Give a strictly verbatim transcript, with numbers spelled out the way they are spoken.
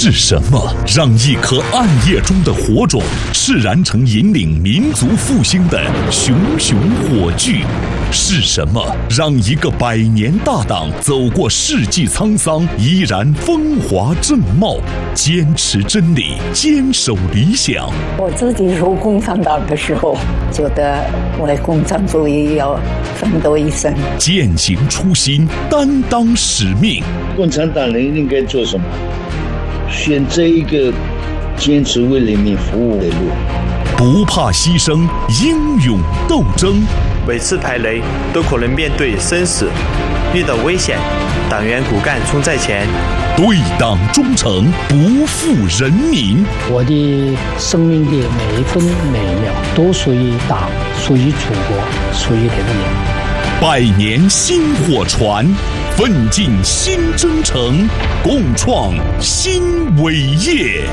是什么让一颗暗夜中的火种炽然成引领民族复兴的熊熊火炬？是什么让一个百年大党走过世纪沧桑依然风华正茂？坚持真理，坚守理想。 我自己入共产党的时候，觉得为共产主义要奋斗一生， 践行初心，担当使命。 共产党人应该做什么？选择一个坚持为人民服务的路， 不怕牺牲，英勇斗争。 每次排雷都可能面对生死，遇到危险，党员骨干冲在前， 对党忠诚，不负人民。 我的生命的每一分每一秒都属于党，属于祖国，属于人民。 百年薪火传，奋进新征程，共创新伟业。